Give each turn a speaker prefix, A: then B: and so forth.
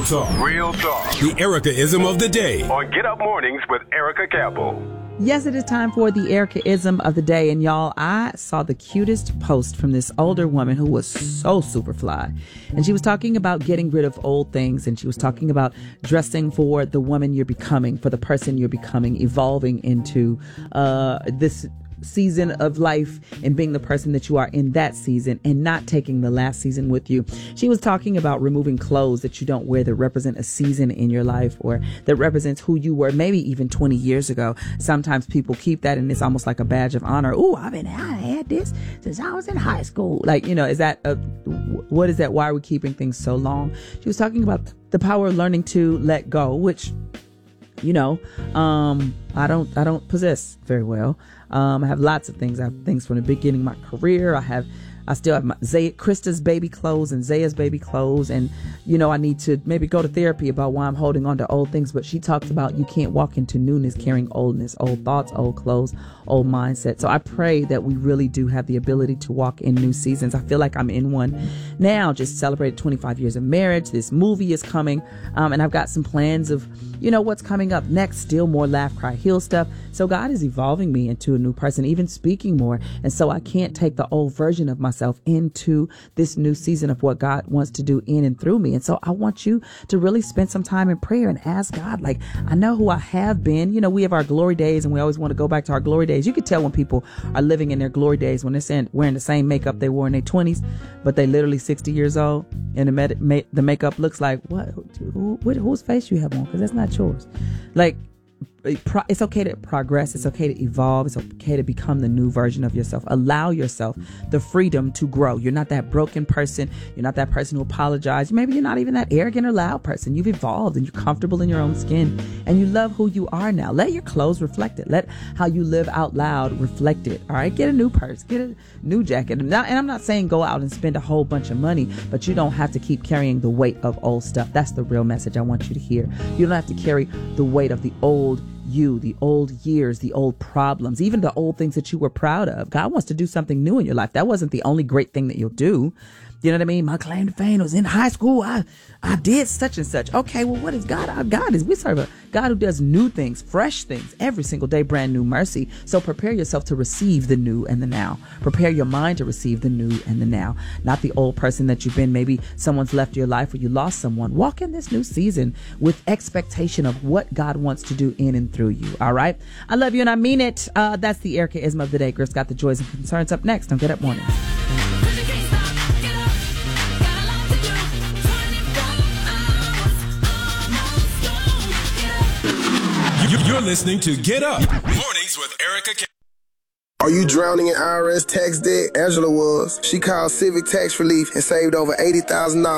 A: talk.
B: Real talk.
A: The Erica-ism of the day.
B: On Get Up Mornings with Erica Campbell.
C: Yes, it is time for the Erica-ism of the day. And y'all, I saw the cutest post from this older woman who was so super fly. And she was talking about getting rid of old things. And she was talking about dressing for the woman you're becoming, for the person you're becoming, evolving into this season of life and being the person that you are in that season and not taking the last season with you. She was talking about removing clothes that you don't wear that represent a season in your life or that represents who you were maybe even 20 years ago. Sometimes people keep that and it's almost like a badge of honor. Oh, I had this since I was in high school. Like, you know, is that what is that? Why are we keeping things so long? She was talking about the power of learning to let go, which, you know, I don't possess very well. I have lots of things. I have things from the beginning of my career. I still have my Krista's baby clothes and Zaya's baby clothes. And, you know, I need to maybe go to therapy about why I'm holding on to old things. But she talks about you can't walk into newness carrying oldness, old thoughts, old clothes, old mindset. So I pray that we really do have the ability to walk in new seasons. I feel like I'm in one now. Just celebrated 25 years of marriage. This movie is coming. And I've got some plans of, you know, what's coming up next. Still more laugh, cry, heal stuff. So God is evolving me into a new person, even speaking more. And so I can't take the old version of myself into this new season of what God wants to do in and through me. And so I want you to really spend some time in prayer and ask God, like, I know who I have been. You know, we have our glory days and we always want to go back to our glory days. You can tell when people are living in their glory days when they're wearing the same makeup they wore in their 20s, but they literally 60 years old and the makeup looks like, whose face you have on? Because that's not yours. Like, it's okay to progress. It's okay to evolve. It's okay to become the new version of yourself. Allow yourself the freedom to grow. You're not that broken person. You're not that person who apologizes. Maybe you're not even that arrogant or loud person. You've evolved and you're comfortable in your own skin and you love who you are now. Let your clothes reflect it. Let how you live out loud reflect it. All right. Get a new purse. Get a new jacket. And I'm not saying go out and spend a whole bunch of money, but you don't have to keep carrying the weight of old stuff. That's the real message I want you to hear. You don't have to carry the weight of the old you, the old years, the old problems, even the old things that you were proud of. God wants to do something new in your life. That wasn't the only great thing that you'll do. You know what I mean? My claim to fame was in high school. I did such and such. Okay, well, what is God? Our God is, we serve a God who does new things, fresh things, every single day, brand new mercy. So prepare yourself to receive the new and the now. Prepare your mind to receive the new and the now, not the old person that you've been. Maybe someone's left your life or you lost someone. Walk in this new season with expectation of what God wants to do in and through you. All right. I love you and I mean it. That's the Erica-ism of the day. Griff's got the joys and concerns up next on Get Up Mornings.
A: You're listening to Get Up Mornings with Erica Campbell.
D: Are you drowning in IRS tax debt? Angela was. She called Civic Tax Relief and saved over $80,000.